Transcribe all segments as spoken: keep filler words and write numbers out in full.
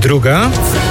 Druga.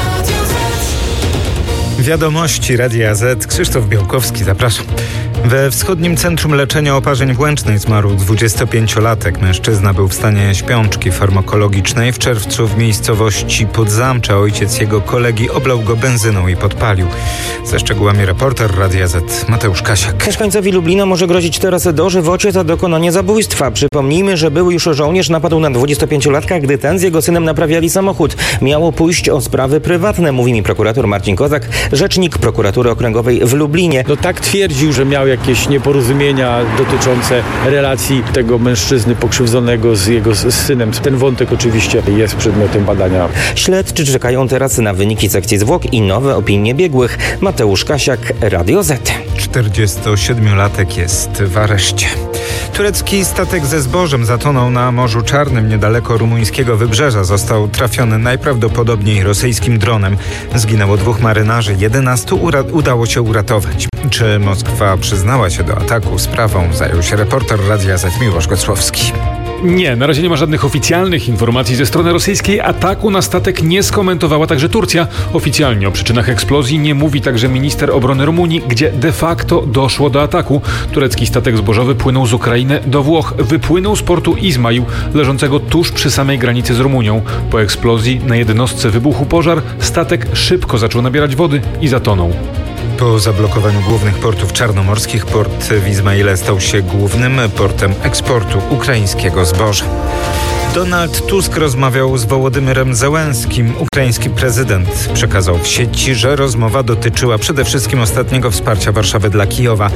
Wiadomości Radia Z. Krzysztof Białkowski, zapraszam. We Wschodnim Centrum Leczenia Oparzeń Włęcznej zmarł dwudziestopięciolatek. Mężczyzna był w stanie śpiączki farmakologicznej. W czerwcu w miejscowości Podzamcza ojciec jego kolegi oblał go benzyną i podpalił. Ze szczegółami reporter Radia Z Mateusz Kasiak. Mieszkańcowi Lublina może grozić teraz dożywocie za dokonanie zabójstwa. Przypomnijmy, że były już żołnierz napadł na dwudziestopięciolatka, gdy ten z jego synem naprawiali samochód. Miało pójść o sprawy prywatne, mówi mi prokurator Marcin Kozak, rzecznik prokuratury okręgowej w Lublinie. No tak twierdził, że miał jakieś nieporozumienia dotyczące relacji tego mężczyzny pokrzywdzonego z jego z synem. Ten wątek oczywiście jest przedmiotem badania. Śledczy czekają teraz na wyniki sekcji zwłok i nowe opinie biegłych. Mateusz Kasiak, Radio Z. czterdziestosiedmiolatek jest w areszcie. Turecki statek ze zbożem zatonął na Morzu Czarnym niedaleko rumuńskiego wybrzeża. Został trafiony najprawdopodobniej rosyjskim dronem. Zginęło dwóch marynarzy, jedenastu ura- udało się uratować. Czy Moskwa przyznała się do ataku? Sprawą zajął się reporter Radia Z Miłosz Gocłowski. Nie, na razie nie ma żadnych oficjalnych informacji ze strony rosyjskiej. Ataku na statek nie skomentowała także Turcja. Oficjalnie o przyczynach eksplozji nie mówi także minister obrony Rumunii, gdzie de facto doszło do ataku. Turecki statek zbożowy płynął z Ukrainy do Włoch. Wypłynął z portu Izmail, leżącego tuż przy samej granicy z Rumunią. Po eksplozji na jednostce wybuchł pożar. Statek szybko zaczął nabierać wody i zatonął. Po zablokowaniu głównych portów czarnomorskich port w Izmaile stał się głównym portem eksportu ukraińskiego zboża. Donald Tusk rozmawiał z Wołodymyrem Zełenskim. Ukraiński prezydent przekazał w sieci, że rozmowa dotyczyła przede wszystkim ostatniego wsparcia Warszawy dla Kijowa.